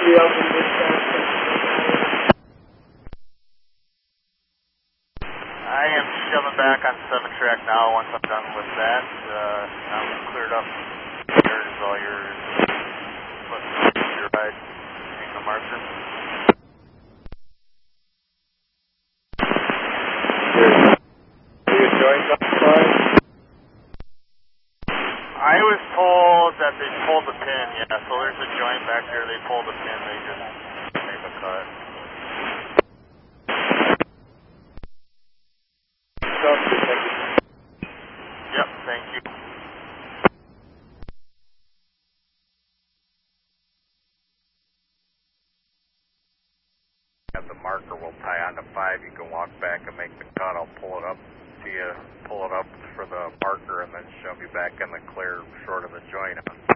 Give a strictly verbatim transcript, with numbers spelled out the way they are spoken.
I am shoving back on seven track now. Once I'm done with that, uh, I'm cleared up. There's all your, your ride, hang the marker. I was told that they pulled the pin, yeah, so there's a joint back there, they pulled the pin, they just make a cut. Yep, thank you. And the marker will tie on to five, you can walk back and make the cut, I'll pull it up to you, pull it up for the marker and then shove you back in the clear short of the joint on